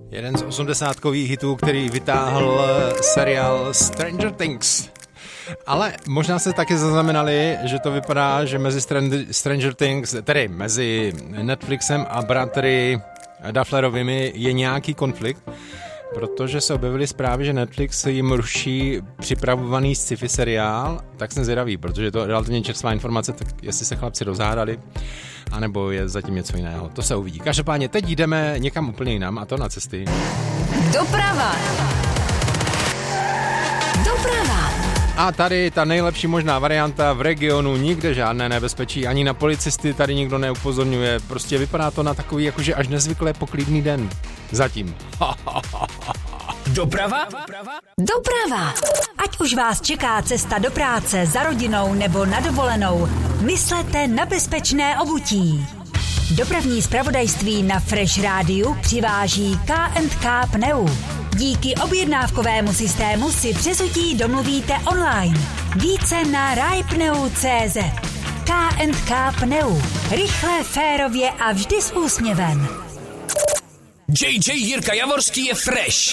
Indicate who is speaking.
Speaker 1: Jeden z 80kových hitů, který vytáhl seriál Stranger Things. Ale možná se taky zaznamenali, že to vypadá, že mezi Stranger Things, tedy mezi Netflixem a bratry Dufflerovými je nějaký konflikt, protože se objevily zprávy, že Netflix jim ruší připravovaný sci-fi seriál, tak jsem zvědavý, protože je to relativně čerstvá informace, tak jestli se chlapci rozhádali, anebo je zatím něco jiného. To se uvidí. Každopádně teď jdeme někam úplně jinam, a to na cesty.
Speaker 2: Doprava.
Speaker 1: A tady ta nejlepší možná varianta, v regionu nikde žádné nebezpečí, ani na policisty tady nikdo neupozorňuje, prostě vypadá to na takový jakože až nezvyklé poklidný den. Zatím.
Speaker 2: Doprava? Ať už vás čeká cesta do práce, za rodinou nebo na dovolenou, myslete na bezpečné obutí. Dopravní zpravodajství na Fresh Rádiu přiváží K&K Pneu. Díky objednávkovému systému si přezutí domluvíte online. Více na rajpneu.cz. K&K Pneu. Rychle, férově a vždy s úsměvem.
Speaker 3: JJ Jirka Javorský je fresh.